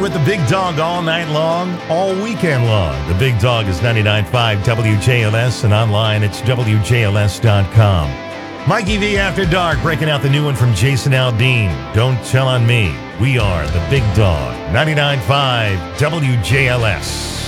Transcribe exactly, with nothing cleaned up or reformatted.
with the Big Dog all night long, all weekend long. The Big Dog is ninety-nine point five W J L S, and online it's W J L S dot com. Mikey V After Dark, breaking out the new one from Jason Aldean. Don't Tell on Me. We are the Big Dog, ninety-nine point five W J L S.